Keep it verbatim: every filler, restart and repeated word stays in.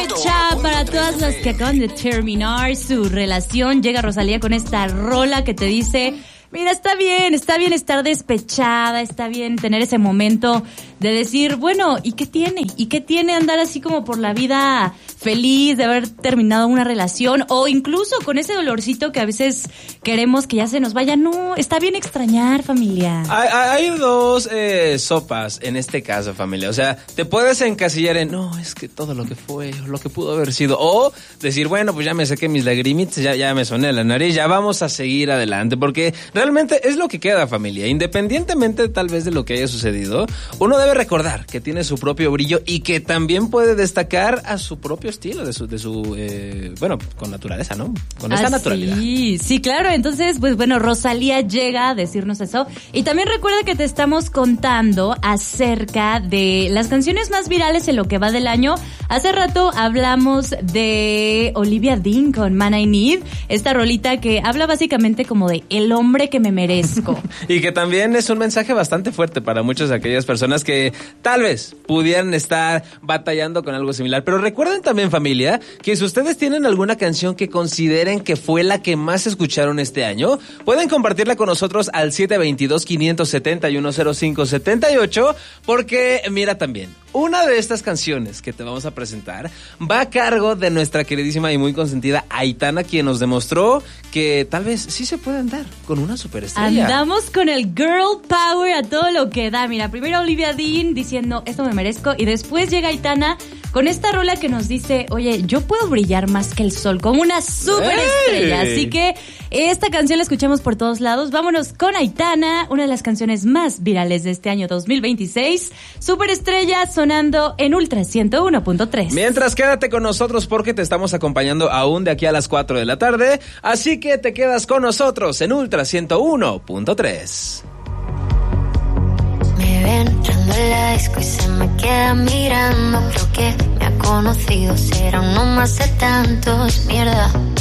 fecha para todas las que acaban de terminar su relación. Llega Rosalía con esta rola que te dice... Mira, está bien, está bien estar despechada, está bien tener ese momento de decir, bueno, ¿y qué tiene? ¿Y qué tiene andar así como por la vida feliz de haber terminado una relación? O incluso con ese dolorcito que a veces queremos que ya se nos vaya. No, está bien extrañar, familia. Hay, hay dos eh, sopas en este caso, familia. O sea, te puedes encasillar en, no, es que todo lo que fue, lo que pudo haber sido. O decir, bueno, pues ya me saqué mis lagrimitas, ya, ya me soné la nariz, ya vamos a seguir adelante. Porque realmente es lo que queda, familia. Independientemente tal vez de lo que haya sucedido, uno debe recordar que tiene su propio brillo y que también puede destacar a su propio estilo, de su, de su eh, bueno, con naturaleza, ¿no? Con esta ah, naturalidad. Sí, sí, claro. Entonces, pues bueno, Rosalía llega a decirnos eso. Y también recuerda que te estamos contando acerca de las canciones más virales en lo que va del año. Hace rato hablamos de Olivia Dean con Man I Need, esta rolita que habla básicamente como de el hombre que me merezco. Y que también es un mensaje bastante fuerte para muchas de aquellas personas que tal vez pudieran estar batallando con algo similar. Pero recuerden también, familia, que si ustedes tienen alguna canción que consideren que fue la que más escucharon este año, pueden compartirla con nosotros al siete dos dos, cinco siete uno, cero cinco siete ocho, porque mira también, una de estas canciones que te vamos a presentar va a cargo de nuestra queridísima y muy consentida Aitana, quien nos demostró que tal vez sí se puede andar con una superestrella. Andamos con el girl power a todo lo que da. Mira, primero Olivia Dean diciendo, esto me merezco, y después llega Aitana con esta rola que nos dice, oye, yo puedo brillar más que el sol, como una superestrella. ¡Hey! Así que esta canción la escuchamos por todos lados. Vámonos con Aitana, una de las canciones más virales de este año dos mil veintiséis. Superestrella sonando en Ultra ciento uno punto tres. Mientras, quédate con nosotros porque te estamos acompañando aún de aquí a las cuatro de la tarde. Así que te quedas con nosotros en Ultra ciento uno punto tres. Me ven entrando en la disco y se me queda mirando. Creo que me ha conocido, será uno más de tantos. Mierda,